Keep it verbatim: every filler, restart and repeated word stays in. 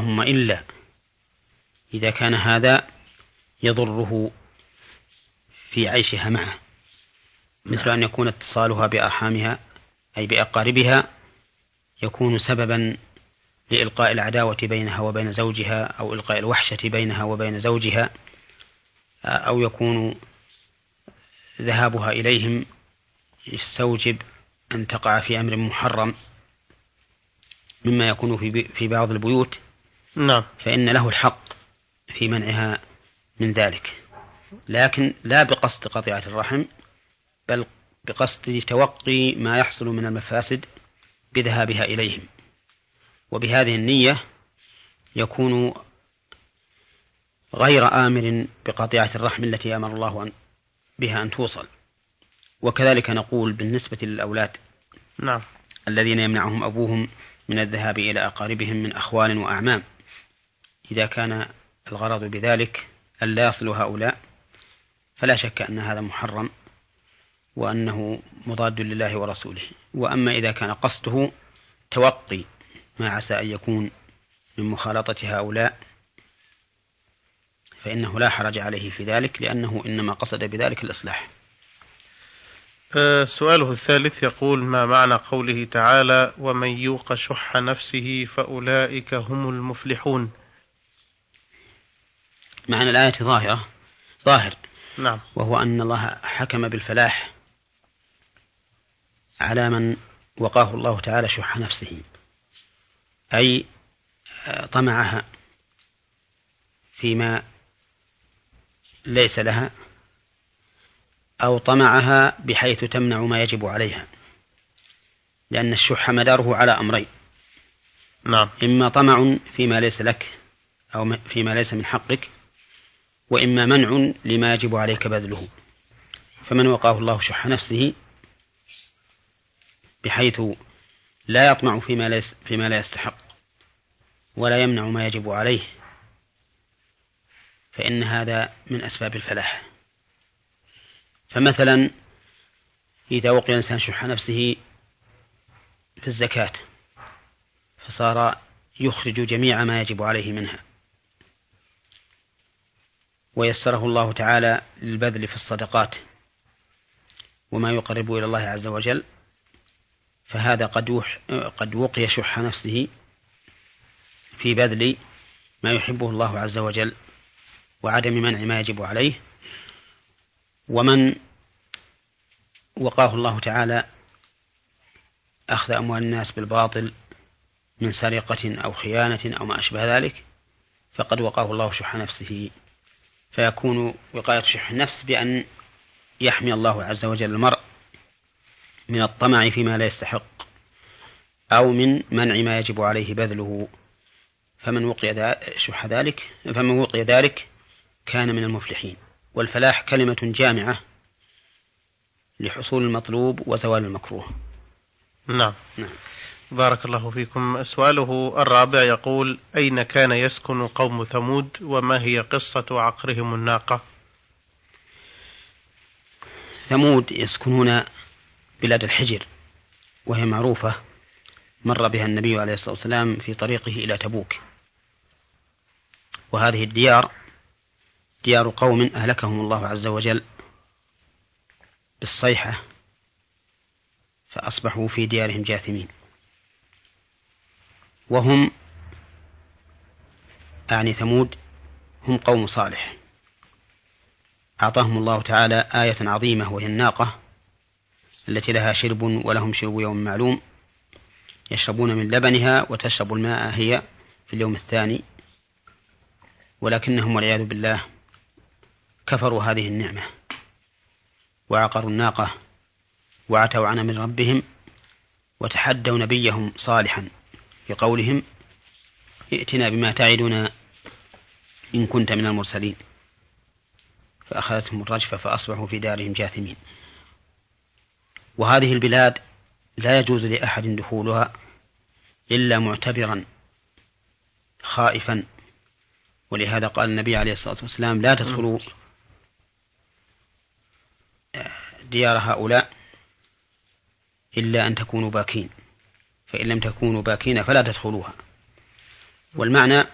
اللهم إلا إذا كان هذا يضره في عيشها معه، مثل أن يكون اتصالها بأرحامها أي بأقاربها يكون سببا لإلقاء العداوة بينها وبين زوجها، أو إلقاء الوحشة بينها وبين زوجها، أو يكون ذهابها إليهم يستوجب أن تقع في أمر محرم مما يكون في بعض البيوت. نعم. فإن له الحق في منعها من ذلك، لكن لا بقصد قطيعة الرحم، بل بقصد توقي ما يحصل من المفاسد بذهابها إليهم. وبهذه النية يكون غير آمر بقطيعة الرحم التي أمر الله بها أن توصل. وكذلك نقول بالنسبة للأولاد نعم. الذين يمنعهم أبوهم من الذهاب إلى أقاربهم من أخوال وأعمام، إذا كان الغرض بذلك أن لا يصلوا هؤلاء فلا شك أن هذا محرم وأنه مضاد لله ورسوله. وأما إذا كان قصده توقي ما عسى أن يكون من مخالطة هؤلاء فإنه لا حرج عليه في ذلك، لأنه إنما قصد بذلك الإصلاح. أه سؤاله الثالث يقول: ما معنى قوله تعالى: ومن يوق شح نفسه فأولئك هم المفلحون؟ معنى الآية ظاهرة ظاهر نعم. وهو أن الله حكم بالفلاح على من وقاه الله تعالى شح نفسه، أي طمعها فيما ليس لها، أو طمعها بحيث تمنع ما يجب عليها، لأن الشح مداره على أمرين: نعم. إما طمع فيما ليس لك أو فيما ليس من حقك، وإما منع لما يجب عليك بذله. فمن وقاه الله شح نفسه بحيث لا يطمع فيما, ليس فيما لا يستحق ولا يمنع ما يجب عليه، فإن هذا من أسباب الفلاح. فمثلا إذا وقي الإنسان شح نفسه في الزكاة فصار يخرج جميع ما يجب عليه منها، ويسره الله تعالى للبذل في الصدقات وما يقرب إلى الله عز وجل، فهذا قد قد وقي شح نفسه في بذل ما يحبه الله عز وجل وعدم منع ما يجب عليه. ومن وقاه الله تعالى أخذ أموال الناس بالباطل من سرقة أو خيانة أو ما أشبه ذلك فقد وقاه الله شح نفسه، فيكون وقاية شح النفس بأن يحمي الله عز وجل المرء من الطمع فيما لا يستحق أو من منع ما يجب عليه بذله. فمن وقي شح ذلك فمن وقي ذلك كان من المفلحين. والفلاح كلمة جامعة لحصول المطلوب وزوال المكروه. نعم. نعم. بارك الله فيكم. سؤاله الرابع يقول: أين كان يسكن قوم ثمود، وما هي قصة عقرهم الناقة؟ ثمود يسكنون بلاد الحجر، وهي معروفة، مر بها النبي عليه الصلاة والسلام في طريقه إلى تبوك. وهذه الديار ديار قوم أهلكهم الله عز وجل بالصيحة فأصبحوا في ديارهم جاثمين. وهم أعني ثمود هم قوم صالح، أعطاهم الله تعالى آية عظيمة وهي الناقة التي لها شرب ولهم شرب يوم معلوم، يشربون من لبنها وتشرب الماء هي في اليوم الثاني، ولكنهم والعياذ بالله كفروا هذه النعمة وعقروا الناقة وعتوا عن أمر ربهم وتحدوا نبيهم صالحا بقولهم: ائتنا بما تعدنا إن كنت من المرسلين، فأخذتهم الرجفة فأصبحوا في دارهم جاثمين. وهذه البلاد لا يجوز لأحد دخولها إلا معتبرا خائفا، ولهذا قال النبي عليه الصلاة والسلام: لا تدخلوا ديار هؤلاء إلا أن تكونوا باكين، فإن لم تكونوا باكين فلا تدخلوها. والمعنى